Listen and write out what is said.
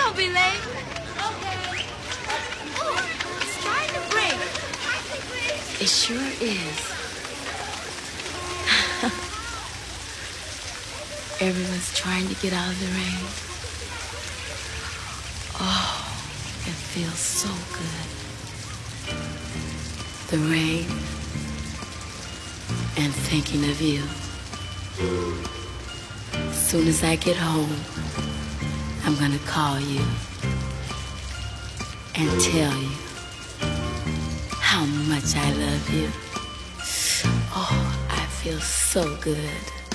Don't be late. Okay. Oh, it's trying to break. It sure is. Everyone's trying to get out of the rain. Oh, it feels so good. The rain and thinking of you. As soon as I get home, I'm gonna call you and tell you how much I love you. Oh, I feel so good.